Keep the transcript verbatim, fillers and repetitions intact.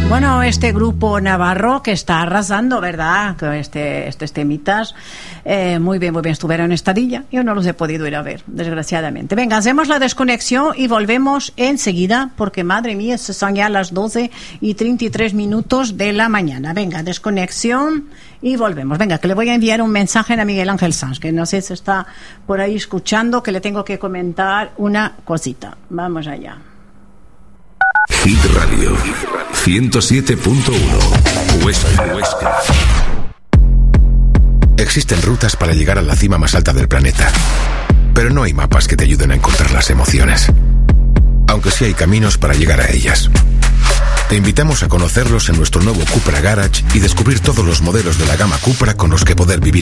Bueno, este grupo navarro que está arrasando, ¿verdad? Con este, estos temitas. Eh, muy bien, muy bien. Estuvieron en Estadilla. Yo no los he podido ir a ver, desgraciadamente. Venga, hacemos la desconexión y volvemos enseguida, porque madre mía, se son ya las doce y treinta y tres minutos de la mañana. Venga, desconexión y volvemos. Venga, que le voy a enviar un mensaje a Miguel Ángel Sanz, que no sé si está por ahí escuchando, que le tengo que comentar una cosita. Vamos allá. Hit Radio ciento siete punto uno Huesca, Huesca. Existen rutas para llegar a la cima más alta del planeta, pero no hay mapas que te ayuden a encontrar las emociones, aunque sí hay caminos para llegar a ellas. Te invitamos a conocerlos en nuestro nuevo Cupra Garage y descubrir todos los modelos de la gama Cupra con los que poder vivir